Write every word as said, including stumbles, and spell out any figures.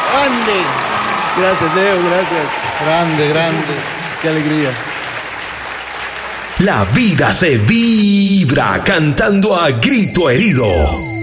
Grande. Gracias, Leo, gracias. Grande, grande. Qué alegría. La vida se vibra cantando a grito herido.